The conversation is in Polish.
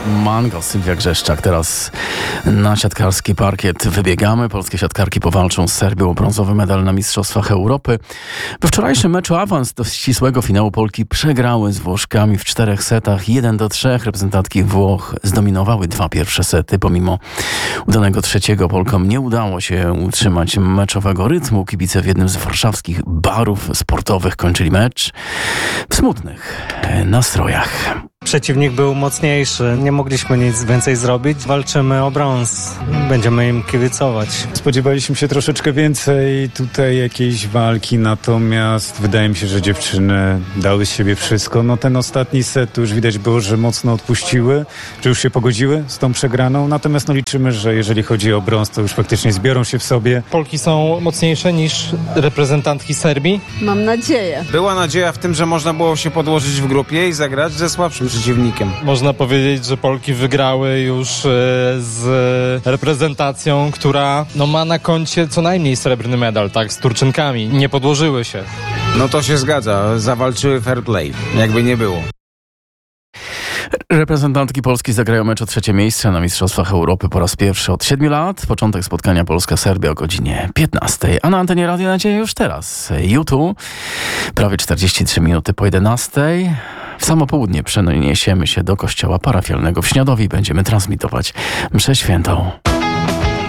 Mango, Sylwia Grzeszczak. Teraz na siatkarski parkiet wybiegamy. Polskie siatkarki powalczą z Serbią o brązowy medal na Mistrzostwach Europy. We wczorajszym meczu awans do ścisłego finału Polki przegrały z Włoszkami w 4 setach 1-3. Reprezentantki Włoch zdominowały 2 pierwsze sety. Pomimo udanego trzeciego Polkom nie udało się utrzymać meczowego rytmu. Kibice w jednym z warszawskich barów sportowych kończyli mecz w smutnych nastrojach. Przeciwnik był mocniejszy, nie mogliśmy nic więcej zrobić. Walczymy o brąz, będziemy im kibicować. Spodziewaliśmy się troszeczkę więcej tutaj jakiejś walki, natomiast wydaje mi się, że dziewczyny dały z siebie wszystko. No ten ostatni set to już widać było, że mocno odpuściły, że już się pogodziły z tą przegraną. Natomiast liczymy, że jeżeli chodzi o brąz, to już faktycznie zbiorą się w sobie. Polki są mocniejsze niż reprezentantki Serbii? Mam nadzieję. Była nadzieja w tym, że można było się podłożyć w grupie i zagrać ze słabszym przeciwnikiem. Można powiedzieć, że Polki wygrały już z reprezentacją, która ma na koncie co najmniej srebrny medal, tak, z Turczynkami. Nie podłożyły się. No to się zgadza, zawalczyły fair play, jakby nie było. Reprezentantki Polski zagrają mecz o 3. miejsce na Mistrzostwach Europy po raz pierwszy od 7 lat. Początek spotkania Polska-Serbia o godzinie 15. A na antenie Radia Nadzieja już teraz. YouTube, prawie 43 minuty po 11. W samo południe przeniesiemy się do kościoła parafialnego w Śniadowie i będziemy transmitować mszę świętą.